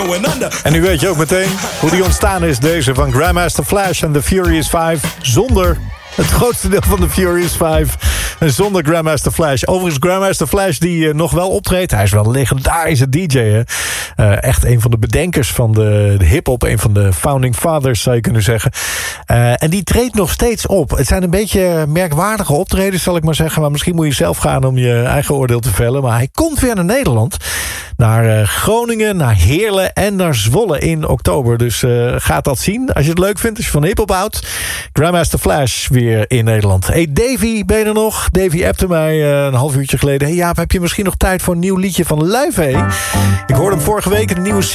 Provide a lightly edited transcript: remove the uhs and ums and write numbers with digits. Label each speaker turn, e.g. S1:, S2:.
S1: En nu weet je ook meteen hoe die ontstaan is, deze van Grandmaster Flash en The Furious 5. Zonder het grootste deel van de Furious 5. En zonder Grandmaster Flash. Overigens Grandmaster Flash die nog wel optreedt. Hij is wel een legendarische DJ. Hè? Echt een van de bedenkers van de hip-hop. Een van de founding fathers zou je kunnen zeggen. En die treedt nog steeds op. Het zijn een beetje merkwaardige optredens zal ik maar zeggen. Maar misschien moet je zelf gaan om je eigen oordeel te vellen. Maar hij komt weer naar Nederland. Naar Groningen, naar Heerlen en naar Zwolle in oktober. Dus gaat dat zien. Als je het leuk vindt, als je van hip-hop houdt. Grandmaster Flash weer in Nederland. Hey Davy, ben je er nog? Davy appte mij een half uurtje geleden. Hey Jaap, heb je misschien nog tijd voor een nieuw liedje van Luifé? Ik hoorde hem vorige week in de nieuwe